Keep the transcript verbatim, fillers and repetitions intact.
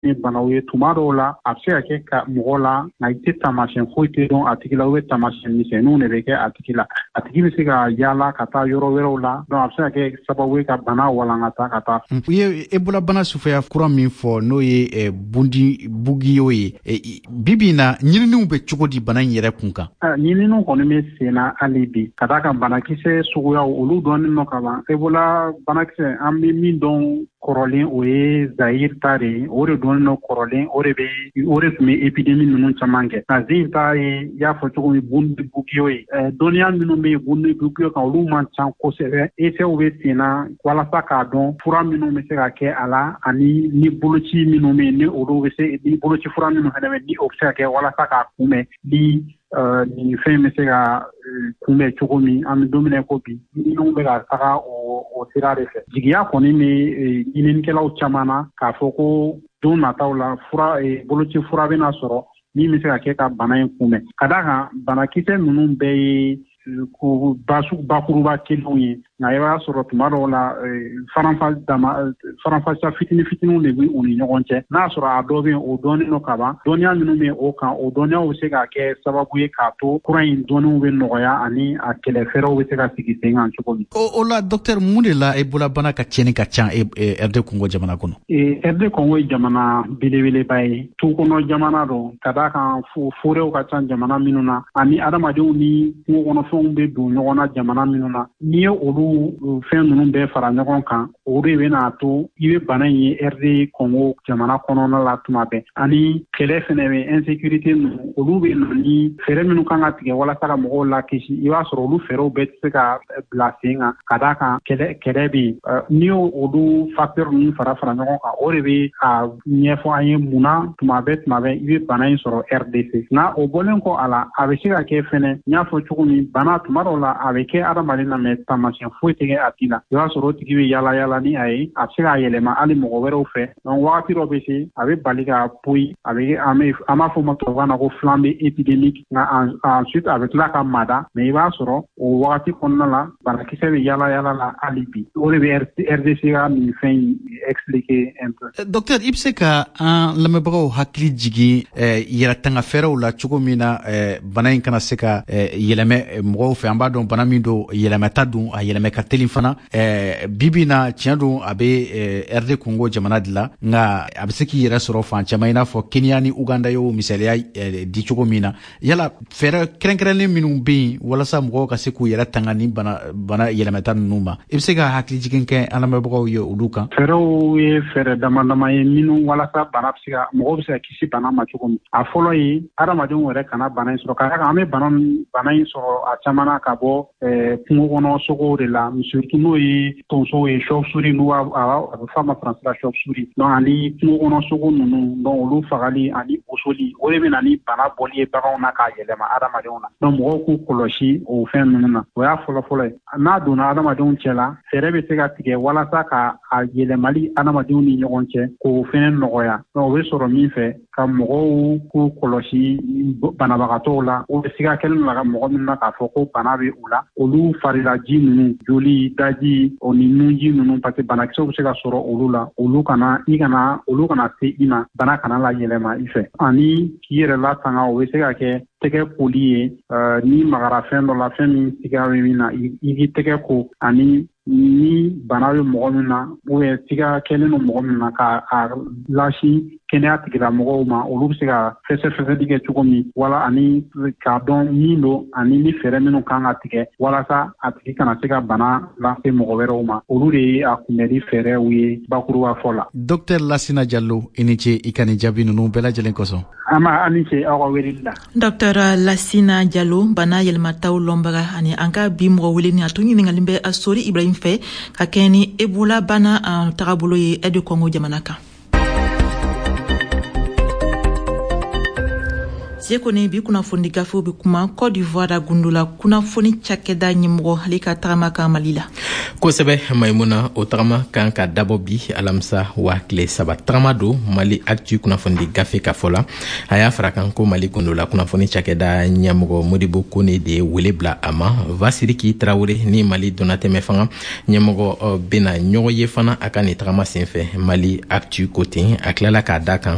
ni banaw ye tuma dɔw la a bɛ se ka kɛ ka mɔgɔ la nka i tɛ taamasiyɛn foyi tɛ dɔn a tigi la ou taamasiyɛn misɛnninw de bɛ kɛ a tigi la a tigi bɛ se ka yaala ka taa yɔrɔ wɛrɛw la donc a bɛ se ka kɛ sababu ye ka bana walankata ka taa. u ye Ebola bana suguya kura min fɔ n'o ye bundi bugiyo ye bibi na ɲininiw bɛ cogo di bana in yɛrɛ kun kan. ɲininiw kɔni bɛ sen na hali bi ka d'a kan banakisɛ suguyaw olu dɔnnen nɔ ka ban Ebola banakisɛ an bɛ min dɔn kɔrɔlen o ye Zaire ta de ye o de dɔnnen nɔ kɔrɔlen o de bɛ o de tun bɛ epidemi ninnu caman kɛ nka Zaire ta ye i y'a fɔ cogo min bundi bugiyo ye dɔnniya minnu bɛ yen bundi bugiyo kan olu man ca kosɛbɛ essais bɛ sen na walasa k'a dɔn fura minnu bɛ se ka kɛ a la ani ni boloci minnu bɛ yen ni olu bɛ se ni boloci fura minnu fana bɛ ni o bɛ se ka kɛ walasa k'a kunbɛn ni nin fɛn bɛ se ka kunbɛn cogo min an bɛ don min na ko bi ɲininiw bɛ ka taga o sira de fɛ jigiya kɔni bɛ ɲininikɛlaw caman na k'a fɔ ko don nataw la fura boloci fura bɛna sɔrɔ min bɛ se ka kɛ ka bana in kunbɛn ka d'a kan banakisɛ ninnu bɛɛ ye bakuruba kelenw ye nka i b'a sɔrɔ tuma dɔw la faranfasiya fitinin fitininw de bɛ u ni ɲɔgɔn cɛ n'a sɔrɔ a dɔ bɛ yen o dɔnnen don ka ban dɔnniya minnu bɛ o kan o dɔnniyaw bɛ se ka kɛ sababu ye k'a to kura in dɔnniw bɛ nɔgɔya ani a kɛlɛ fɛɛrɛw bɛ se ka sigi sen kan cogo min. o la docteur mun de la Ebola bana ka cɛnni ka ca R D Congo jamana kɔnɔ. R D Congo ye jamana belebeleba ye tu kɔnɔ jamana don ka d'a kan forew ka ca jamana minnu na ani adamadenw ni kungo kɔnɔfɛnw bɛ don ɲɔgɔn na jamana minnu na n'i ye olu fɛn ninnu bɛɛ fara ɲɔgɔn kan o de bɛna to i bɛ bana in ye R D Congo jamana kɔnɔna la tuma bɛɛ ani kɛlɛ fana bɛ insécurité ninnu olu bɛ na ni fɛɛrɛ minnu kan ka tigɛ walasa ka mɔgɔw lakisi i b'a sɔrɔ olu fɛɛrɛw bɛɛ tɛ se ka bila sen kan ka d'a kan kɛlɛ kɛlɛ bɛ yen n'i y'o olu facteur ninnu fara fara ɲɔgɔn kan o de bɛ a ɲɛfɔ an ye munna tuma bɛɛ tuma bɛɛ i bɛ bana in sɔrɔ R D C nka o bɔlen kɔ a la a bɛ se ka kɛ fɛnɛ n y'a fɔ cogo min bana tuma dɔw la a bɛ kɛ adamaden na mɛ taamasiyɛn foyi tɛ kɛ a tigi la i b'a sɔrɔ o tigi bɛ yaala yaala ni a ye a bɛ se k'a yɛlɛma hali mɔgɔ wɛrɛw fɛ donc wagati dɔ bɛ se a bɛ bali ka poyi a bɛ an b'a fɔ ma tubabukan na ko flambe épidémique nka ensuite a bɛ tila ka mada mɛ i b'a sɔrɔ o wagati kɔnɔna la banakisɛ bɛ yaala yaala la hali bi o de bɛ R D C ka nin fɛn in expliquer un peu. docteur i bɛ se ka an lamɛnbagaw hakili jigin yɛrɛtanga fɛɛrɛw la cogo min na bana in kana se ka yɛlɛmɛ mɔgɔw fɛ an b'a dɔn bana min don yɛlɛmɛta don a yɛlɛmɛ ka teli fana bibi na tiɲɛ don a bɛ R D Congo jamana de la nka a bɛ se k'i yɛrɛ sɔrɔ fan caman i n'a fɔ Kenya ni Uganda y'o misaliya di cogo min na yala fɛɛrɛ kɛrɛnkɛrɛnlen minnu bɛ yen walasa mɔgɔw ka se k'u yɛrɛ tanga ni bana bana yɛlɛmɛta ninnu ma i bɛ se ka hakili jigin kɛ an lamɛnbagaw ye olu kan. fɛɛrɛw ye fɛɛrɛ dama dama ye minnu walasa bana bɛ se ka mɔgɔw bɛ se ka kisi bana ma cogo min a fɔlɔ ye adamadenw yɛrɛ kana bana in sɔrɔ ka d'a kan an bɛ bana bana in sɔrɔ a caman na ka bɔ kungo kɔnɔ sogow de la surtout n'o ye tonso ye chauve-souris n'u a bɛ f'a ma faransi la chauve-souris donc ani kungo kɔnɔ sogo ninnu donc olu fagali ani osoli o de bɛ na ni bana bɔli ye baganw na k'a yɛlɛma adamadenw na donc mɔgɔw k'u kɔlɔsi o fɛn ninnu na o y'a fɔlɔ fɔlɔ ye n'a donna adamadenw cɛ la fɛɛrɛ bɛ se ka tigɛ walasa ka a yɛlɛmali adamadenw ni ɲɔgɔn cɛ k'o fɛnɛ nɔgɔya donc o bɛ sɔrɔ min fɛ ka mɔgɔw k'u kɔlɔsi banabagatɔw la o bɛ siga kɛlen la ka mɔgɔ min na k'a fɔ ko bana bɛ u la olu farilaji ninnu joli daji o ni nunji ninnu parce que banakisɛw bɛ se ka sɔrɔ olu la olu kana i kana olu kana se i ma bana kana la yɛlɛma i fɛ ani k'i yɛrɛ latanga o bɛ se ka kɛ tɛgɛ koli ye ni magara fɛn dɔ la fɛn min siga bɛ min na i k'i tɛgɛ ko ani ni bana bɛ mɔgɔ min na ou bien siga kɛlen don mɔgɔ min na k'a lasi kɛnɛya tigilamɔgɔw ma olu bɛ se ka fɛsɛfɛsɛli kɛ cogo min wala ani k'a dɔn min don ani ni fɛɛrɛ minnu kan ka tigɛ walasa a tigi kana se ka bana lase mɔgɔ wɛrɛw ma olu de ye a kunbɛnni fɛɛrɛw ye bakuruba fɔ la. docteur Lassina Diallo i ni ce i ka nin jaabi ninnu bɛɛ lajɛlen kosɔn. an b'a an ni ce aw ka weleli la. docteur Lassina Diallo bana yɛlɛmataw lɔnbaga ani an ka bi mɔgɔ wele ni a tun ɲininkali bɛ a Sori Ibrahim fɛ ka kɛ ni Ebola bana tagabolo ye R D Congo jamana kan. Sekoni bi kunnafoni gafew bi kuma Côte d'Ivoire gundula kunnafoni cakɛda ɲɛmɔgɔ ale ka tagama kan Mali la. Kosɛbɛ Maimuna o tagama kan ka dabɔ bi alamisa wa tile saba tagama don Mali Actu kunnafoni gafe ka fɔ la a y'a fara kan ko Mali gundula kunnafoni cakɛda ɲɛmɔgɔ Modibo Kone de ye wele bila a ma Vasiriki Traoré ni Mali donnatɛmɛ fanga ɲɛmɔgɔ bena ɲɔgɔn ye fana a ka nin tagama senfɛ Mali Actu ko ten a tilala k'a da kan